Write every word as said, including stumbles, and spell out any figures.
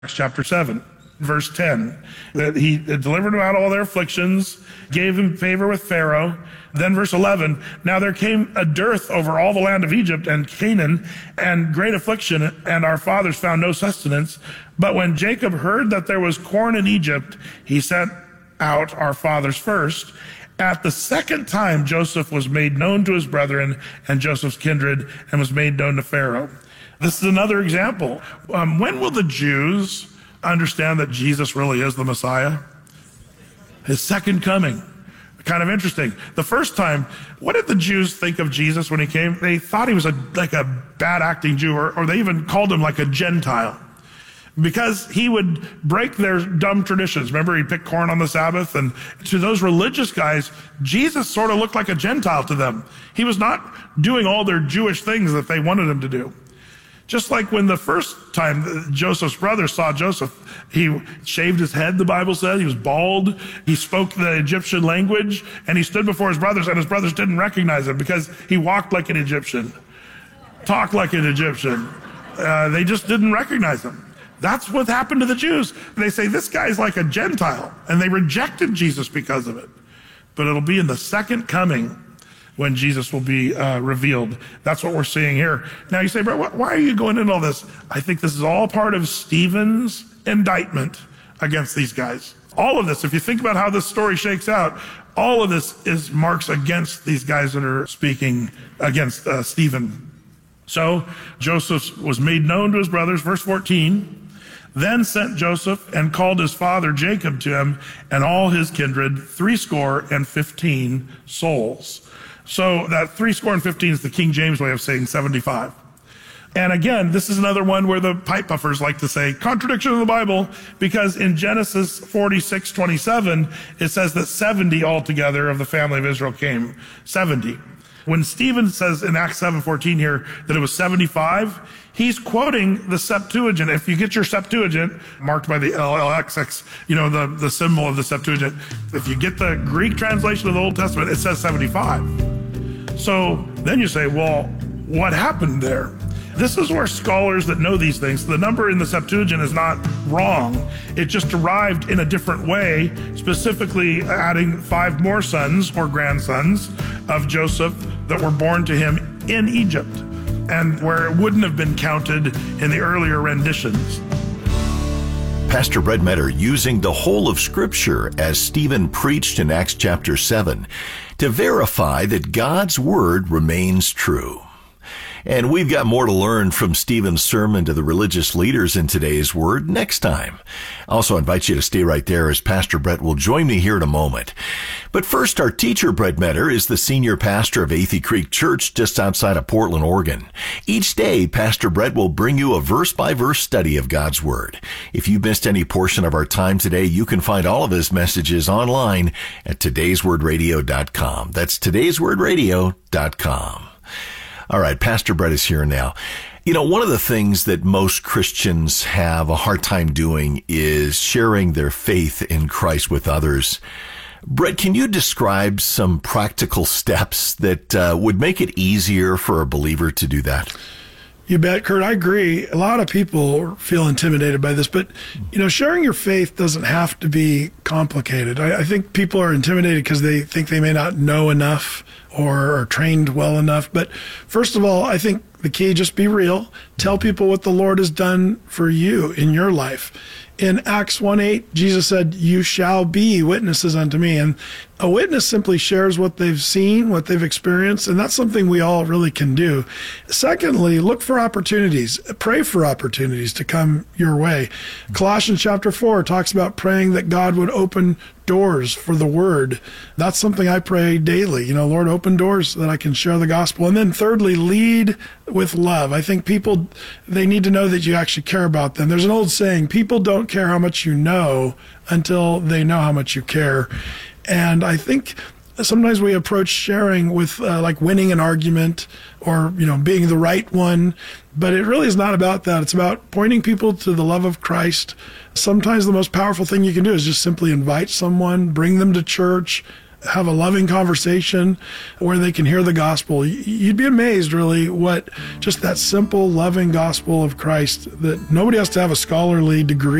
chapter seven, verse ten, that he delivered them out all their afflictions, gave him favor with Pharaoh. Then verse eleven, now there came a dearth over all the land of Egypt and Canaan, and great affliction, and our fathers found no sustenance. But when Jacob heard that there was corn in Egypt, he sent out our fathers first. At the second time, Joseph was made known to his brethren and Joseph's kindred, and was made known to Pharaoh. This is another example. Um, when will the Jews understand that Jesus really is the Messiah? His second coming. Kind of interesting. The first time, what did the Jews think of Jesus when he came? They thought he was a, like a bad acting Jew, or, or they even called him like a Gentile, because he would break their dumb traditions. Remember, he'd pick corn on the Sabbath, and to those religious guys, Jesus sort of looked like a Gentile to them. He was not doing all their Jewish things that they wanted him to do. Just like when the first time Joseph's brothers saw Joseph, he shaved his head, the Bible said. He was bald. He spoke the Egyptian language, and he stood before his brothers, and his brothers didn't recognize him because he walked like an Egyptian, talked like an Egyptian. Uh, they just didn't recognize him. That's what happened to the Jews. They say, this guy's like a Gentile, and they rejected Jesus because of it. But it'll be in the second coming when Jesus will be uh, revealed. That's what we're seeing here. Now you say, bro, why are you going into all this? I think this is all part of Stephen's indictment against these guys. All of this, if you think about how this story shakes out, all of this is marks against these guys that are speaking against uh, Stephen. So Joseph was made known to his brothers, verse fourteen, then sent Joseph and called his father Jacob to him and all his kindred, threescore and fifteen souls. So that three score and fifteen is the King James way of saying seventy-five. And again, this is another one where the pipe puffers like to say contradiction of the Bible, because in Genesis forty-six twenty-seven, it says that seventy altogether of the family of Israel came. seventy. When Stephen says in Acts seven fourteen here that it was seventy-five, he's quoting the Septuagint. If you get your Septuagint, marked by the L L X X, you know, the, the symbol of the Septuagint, if you get the Greek translation of the Old Testament, it says seventy-five. So then you say, well, what happened there? This is where scholars that know these things, the number in the Septuagint is not wrong. It just arrived in a different way, specifically adding five more sons or grandsons of Joseph that were born to him in Egypt, and where it wouldn't have been counted in the earlier renditions. Pastor Brett Metter using the whole of Scripture as Stephen preached in Acts chapter seven to verify that God's Word remains true. And we've got more to learn from Stephen's sermon to the religious leaders in today's Word next time. I also invite you to stay right there as Pastor Brett will join me here in a moment. But first, our teacher, Brett Metter, is the senior pastor of Athey Creek Church just outside of Portland, Oregon. Each day, Pastor Brett will bring you a verse-by-verse study of God's Word. If you missed any portion of our time today, you can find all of his messages online at todays word radio dot com. That's todays word radio dot com. All right, Pastor Brett is here now. You know, one of the things that most Christians have a hard time doing is sharing their faith in Christ with others. Brett, can you describe some practical steps that uh, would make it easier for a believer to do that? You bet, Kurt. I agree. A lot of people feel intimidated by this, but, you know, sharing your faith doesn't have to be complicated. I, I think people are intimidated because they think they may not know enough or are trained well enough. But first of all, I think the key, just be real. Tell people what the Lord has done for you in your life. In Acts one eight, Jesus said, you shall be witnesses unto me. And a witness simply shares what they've seen, what they've experienced, and that's something we all really can do. Secondly, look for opportunities. Pray for opportunities to come your way. Colossians chapter four talks about praying that God would open doors for the word. That's something I pray daily. You know, Lord, open doors so that I can share the gospel. And then thirdly, lead with love. I think people, they need to know that you actually care about them. There's an old saying, people don't care how much you know until they know how much you care. And I think sometimes we approach sharing with uh, like winning an argument or, you know, being the right one, but it really is not about that. It's about pointing people to the love of Christ. Sometimes the most powerful thing you can do is just simply invite someone, bring them to church, have a loving conversation where they can hear the gospel. You'd be amazed, really, what just that simple, loving gospel of Christ, that nobody has to have a scholarly degree